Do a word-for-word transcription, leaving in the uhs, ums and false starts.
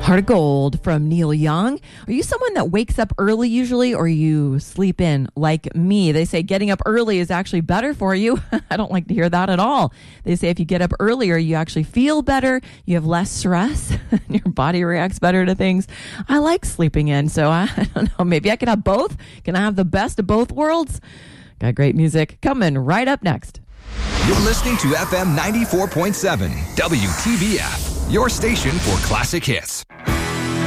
Heart of Gold from Neil Young. Are you someone that wakes up early usually, or you sleep in like me? They say getting up early is actually better for you. I don't like to hear that at all. They say if you get up earlier, you actually feel better, you have less stress, and your body reacts better to things. I like sleeping in, so I, I don't know, maybe I can have both. Can I have the best of both worlds? Got great music coming right up next. You're listening to F M ninety-four point seven, W T B F, your station for classic hits.